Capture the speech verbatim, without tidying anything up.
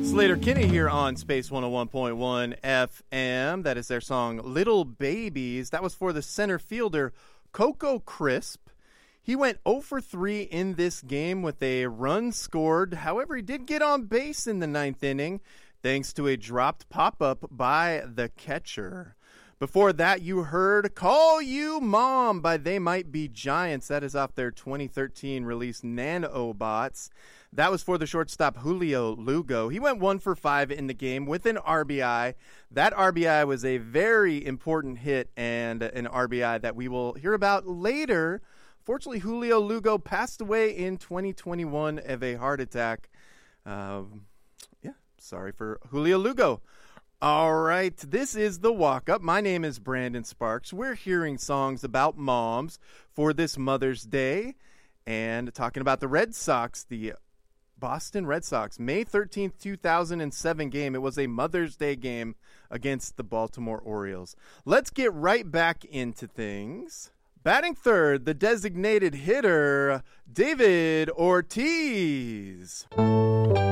Slater Kinney here on Space one oh one point one F M. That is their song, Little Babies. That was for the center fielder, Coco Crisp. He went oh for three in this game with a run scored. However, he did get on base in the ninth inning thanks to a dropped pop-up by the catcher. Before that, you heard Call You Mom by They Might Be Giants. That is off their twenty thirteen release Nanobots. That was for the shortstop Julio Lugo. He went one for five in the game with an R B I. That R B I was a very important hit and an R B I that we will hear about later. Fortunately, Julio Lugo passed away in twenty twenty-one of a heart attack. Um, yeah, sorry for Julio Lugo. All right, this is The Walk Up. My name is Brandon Sparks. We're hearing songs about moms for this Mother's Day and talking about the Red Sox, the Boston Red Sox, May thirteenth, two thousand seven game. It was a Mother's Day game against the Baltimore Orioles. Let's get right back into things. Batting third, the designated hitter, David Ortiz.